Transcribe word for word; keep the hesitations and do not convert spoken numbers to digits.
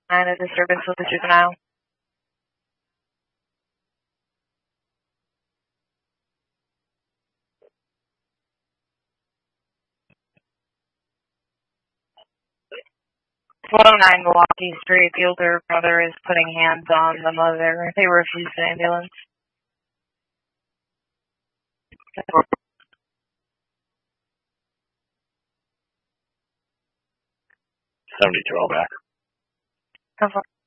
And a disturbance with the juvenile. one oh nine Milwaukee Street, the older brother is putting hands on the mother. They refused the ambulance. seventy-two, all back. Come on.